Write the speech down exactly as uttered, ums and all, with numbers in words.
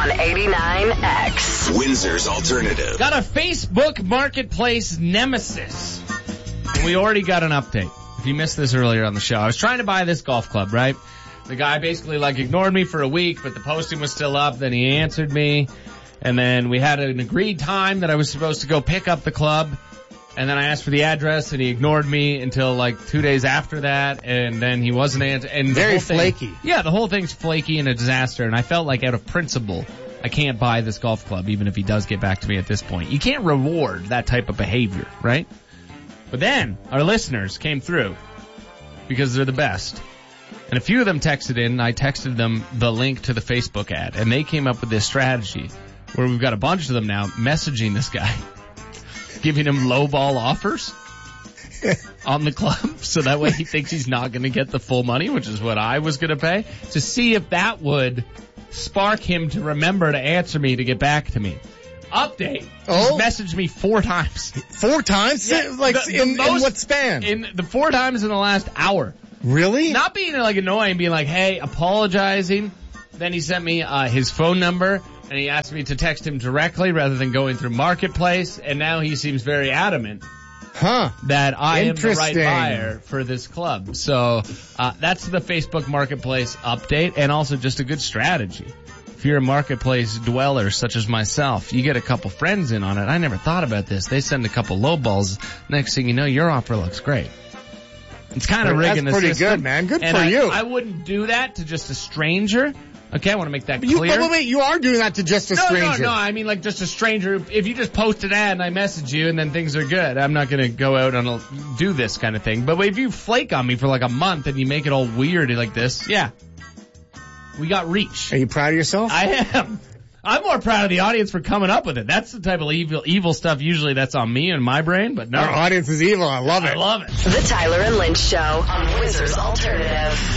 on eighty-nine X. Windsor's Alternative. Got a Facebook Marketplace nemesis. And we already got an update. If you missed this earlier on the show, I was trying to buy this golf club, right? The guy basically like ignored me for a week, but the posting was still up. Then he answered me. And then we had an agreed time that I was supposed to go pick up the club. And then I asked for the address, and he ignored me until like two days after that. And then he wasn't answering. Very flaky. Yeah, the whole thing's flaky and a disaster. And I felt like out of principle, I can't buy this golf club, even if he does get back to me at this point. You can't reward that type of behavior, right? But then our listeners came through because they're the best. And a few of them texted in, and I texted them the link to the Facebook ad. And they came up with this strategy where we've got a bunch of them now messaging this guy, giving him lowball offers on the club, so that way he thinks he's not going to get the full money, which is what I was going to pay, to see if that would spark him to remember to answer me, to get back to me. Update. Oh? He's messaged me four times. Four times? Yeah, like the, the in, most, in what span? In the four times in the last hour. Really? Not being like annoying, being like, hey, apologizing. Then he sent me uh, his phone number, and he asked me to text him directly rather than going through Marketplace. And now he seems very adamant huh. that I am the right Interesting. buyer for this club. So uh, that's the Facebook Marketplace update, and also just a good strategy. If you're a Marketplace dweller such as myself, you get a couple friends in on it. I never thought about this. They send a couple lowballs. Next thing you know, your offer looks great. It's kind of rigging the That's system. pretty good, man. Good and for I, you. I wouldn't do that to just a stranger. Okay, I want to make that But you, clear. wait, wait, wait, you are doing that to just a no, stranger. no, no. I mean, like, just a stranger. If you just post an ad and I message you and then things are good, I'm not going to go out and I'll do this kind of thing. But if you flake on me for like a month and you make it all weird like this, yeah. We got reach. Are you proud of yourself? I am. I'm more proud of the audience for coming up with it. That's the type of evil, evil stuff usually that's on me and my brain, but no. Our audience is evil. I love it. I love it. The Tyler and Lynch Show on Windsor's Alternative.